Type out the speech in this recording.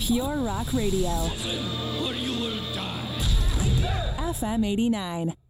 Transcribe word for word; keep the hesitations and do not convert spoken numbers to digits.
Pure Rock Radio. Listen, or you will die. F M eighty-nine.